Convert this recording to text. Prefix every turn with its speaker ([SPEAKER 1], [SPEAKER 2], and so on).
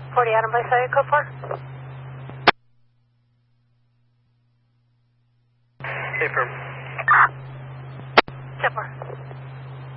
[SPEAKER 1] 40 Adam Place, area code 4.
[SPEAKER 2] Hey, firm.
[SPEAKER 1] Step 4.